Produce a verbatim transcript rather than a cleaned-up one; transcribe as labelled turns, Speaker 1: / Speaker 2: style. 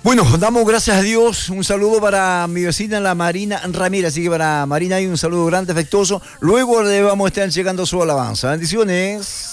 Speaker 1: Bueno, damos gracias a Dios. Un saludo para mi vecina, la Marina Ramírez. Así que para Marina hay un saludo grande, afectuoso. Luego le vamos a estar llegando su alabanza. Bendiciones.